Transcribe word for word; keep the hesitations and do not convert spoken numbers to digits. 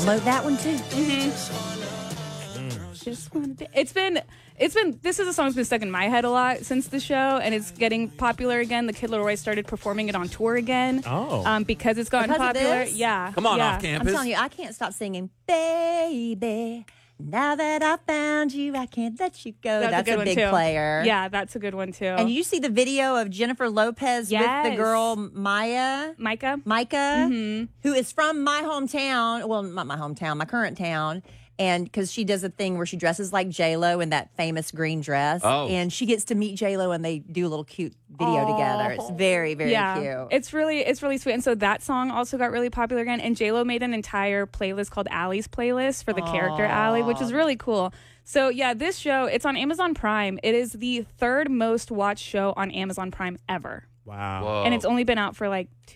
download that one too. Just wanna da- It's been, it's been. This is a song that's been stuck in my head a lot since the show, and it's getting popular again. The Kid Laroi started performing it on tour again. Oh. um, because it's gotten Because of popular. this? Yeah, Come on, yeah. off I'm campus. telling you, I can't stop singing, baby. Now that I found you, I can't let you go. That's, That's, a, good a one big too. player. Yeah, that's a good one too. And you see the video of Jennifer Lopez with Yes. the girl Maya, Micah. Micah, Mm-hmm. who is from my hometown. Well, not my hometown, my current town. And because she does a thing where she dresses like J-Lo in that famous green dress. Oh. And she gets to meet J-Lo and they do a little cute video together. It's very, very yeah, cute. it's really, it's really sweet. And so that song also got really popular again. And J Lo made an entire playlist called Allie's Playlist for the character Allie, which is really cool. So yeah, this show, it's on Amazon Prime. It is the third most watched show on Amazon Prime ever, Wow. Whoa. and it's only been out for like